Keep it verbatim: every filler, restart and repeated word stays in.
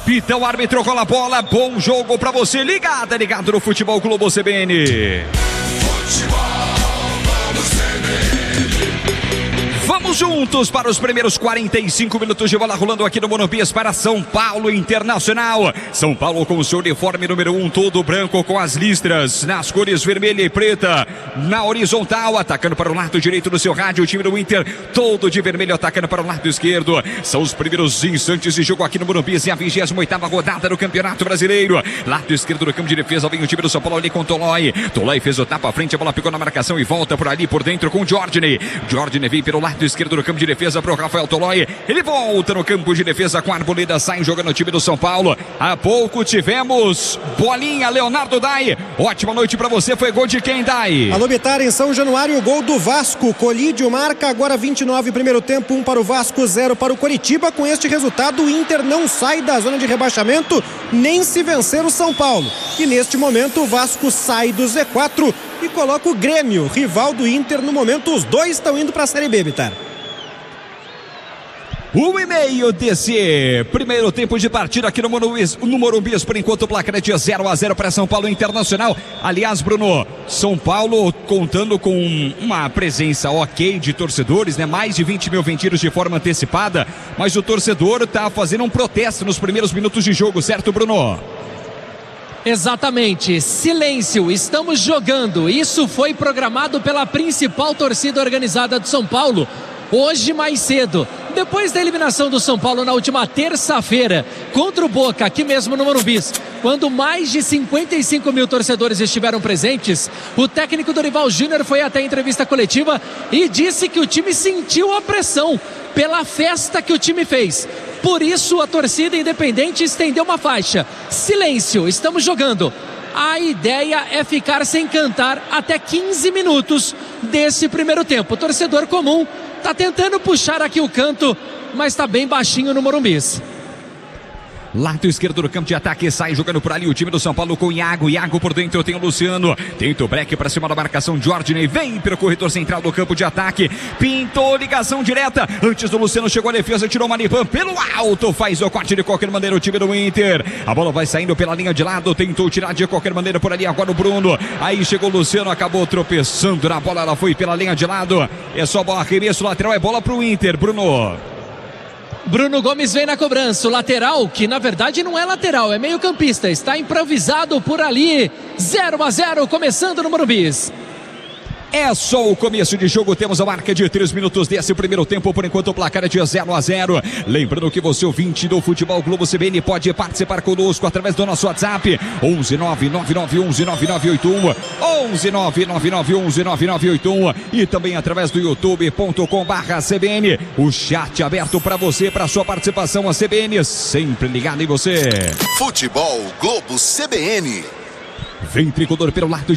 Apita o árbitro, rola a bola, bom jogo pra você, ligado, ligado no Futebol Globo C B N. Futebol Globo C B N. Vamos juntos para os primeiros quarenta e cinco minutos de bola rolando aqui no Morumbi para São Paulo Internacional. São Paulo com o seu uniforme número um, todo branco com as listras nas cores vermelha e preta. Na horizontal, atacando para o lado direito do seu rádio, o time do Inter, todo de vermelho, atacando para o lado esquerdo. São os primeiros instantes de jogo aqui no Morumbi, é a vigésima oitava rodada do Campeonato Brasileiro. Lado esquerdo do campo de defesa, vem o time do São Paulo ali com Tolói. Tolói fez o tapa à frente, a bola pegou na marcação e volta por ali, por dentro com o Jorginho. Jorginho vem pelo lado esquerdo do campo de defesa para o Rafael Tolói. Ele volta no campo de defesa com a Arboleda, sai jogando o time do São Paulo. Há pouco tivemos bolinha, Leonardo Dai. Ótima noite para você, foi gol de quem, Dai? Alô, Bitar, em São Januário, gol do Vasco. Colídio marca agora vinte e nove primeiro tempo, um para o Vasco, zero para o Coritiba. Com este resultado, o Inter não sai da zona de rebaixamento, nem se vencer o São Paulo. E neste momento, o Vasco sai do Z quatro e coloca o Grêmio, rival do Inter no momento. Os dois estão indo para a Série B, Bitar. Um e meio desse primeiro tempo de partida aqui no Morumbi, no Morumbi, por enquanto o placar é de zero a zero para São Paulo Internacional. Aliás, Bruno, São Paulo contando com uma presença ok de torcedores, né? Mais de vinte mil vendidos de forma antecipada, mas o torcedor está fazendo um protesto nos primeiros minutos de jogo, certo, Bruno? Exatamente, silêncio, estamos jogando. Isso foi programado pela principal torcida organizada de São Paulo hoje mais cedo, depois da eliminação do São Paulo na última terça-feira contra o Boca, aqui mesmo no Morumbi, quando mais de cinquenta e cinco mil torcedores estiveram presentes. O técnico Dorival Júnior foi até a entrevista coletiva e disse que o time sentiu a pressão pela festa que o time fez. Por isso a torcida independente estendeu uma faixa: silêncio, estamos jogando. A ideia é ficar sem cantar até quinze minutos desse primeiro tempo. O torcedor comum está tentando puxar aqui o canto, mas está bem baixinho no Morumbi. Lado esquerdo do campo de ataque, sai jogando por ali o time do São Paulo com Iago. Iago por dentro tem o Luciano. Tenta o break para cima da marcação. Jorginho vem pelo corredor central do campo de ataque. Pintou ligação direta. Antes do Luciano chegou a defesa, tirou o Manipan pelo alto. Faz o corte de qualquer maneira o time do Inter. A bola vai saindo pela linha de lado. Tentou tirar de qualquer maneira por ali agora o Bruno. Aí chegou o Luciano, acabou tropeçando na bola. Ela foi pela linha de lado. É só bola, arremesso lateral, é bola para o Inter, Bruno. Bruno Gomes vem na cobrança, o lateral, que na verdade não é lateral, é meio campista, está improvisado por ali. Zero a zero, começando no Morumbi. É só o começo de jogo, temos a marca de três minutos desse primeiro tempo, por enquanto o placar é de zero a zero. Lembrando que você, ouvinte do Futebol Globo C B N, pode participar conosco através do nosso WhatsApp, onze nove nove nove um um nove nove oito um, onze nove nove nove um um nove nove oito um, e também através do youtube ponto com barra C B N. O chat aberto para você, para sua participação, a C B N sempre ligado em você. Futebol Globo C B N. Vem tricolor pelo lado